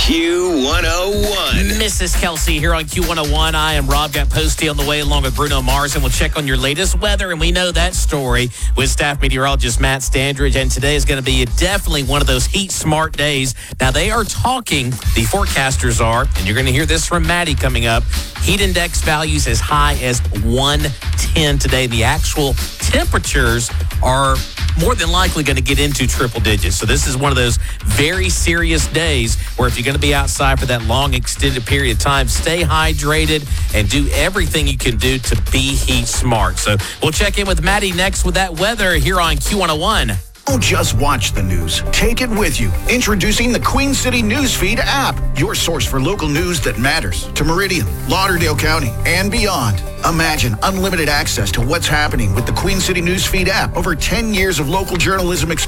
Q101. Mrs. Kelsey here on Q101. I am Rob. Got Posty on the way along with Bruno Mars, and we'll check on your latest weather. And we know that story with staff meteorologist Matt Standridge. And today is going to be definitely one of those heat smart days. Now, they are talking, the forecasters are, and you're going to hear this from Maddie coming up. Heat index values as high as 110 today. The actual temperatures are more than likely going to get into triple digits. So this is one of those very serious days where if you're going to be outside for that long extended period of time, stay hydrated and do everything you can do to be heat smart. So we'll check in with Maddie next with that weather here on Q101. Don't just watch the news. Take it with you. Introducing the Queen City Newsfeed app, your source for local news that matters to Meridian, Lauderdale County, and beyond. Imagine unlimited access to what's happening with the Queen City Newsfeed app. Over 10 years of local journalism experience.